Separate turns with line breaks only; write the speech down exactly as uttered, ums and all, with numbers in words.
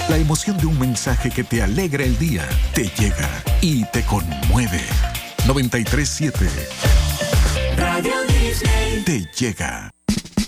La emoción de un mensaje que te alegra el día, te llega y te conmueve. noventa y tres punto siete Radio Disney te llega.